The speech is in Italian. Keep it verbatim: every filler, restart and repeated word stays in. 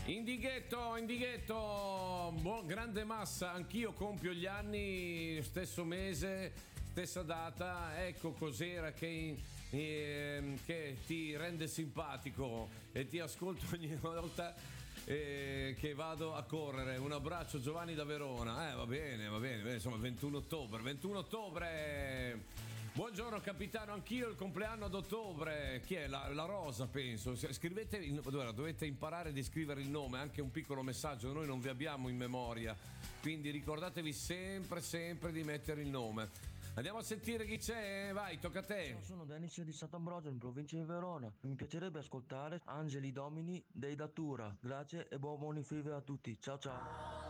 Indighetto, Indighetto, buon grande massa, anch'io compio gli anni, stesso mese, stessa data, ecco cos'era che, eh, che ti rende simpatico e ti ascolto ogni volta eh, che vado a correre. Un abbraccio Giovanni da Verona, eh va bene, va bene, insomma ventuno ottobre, ventuno ottobre. Buongiorno capitano, anch'io il compleanno ad ottobre. Chi è? La, la Rosa, penso. Scrivete il, dovete imparare di scrivere il nome, anche un piccolo messaggio, noi non vi abbiamo in memoria, quindi ricordatevi sempre sempre di mettere il nome. Andiamo a sentire chi c'è, vai, tocca a te. Ciao, sono Denis di Sant'Ambrogio in provincia di Verona. Mi piacerebbe ascoltare Angeli Domini dei Datura. Grazie e buon buon a tutti. Ciao ciao.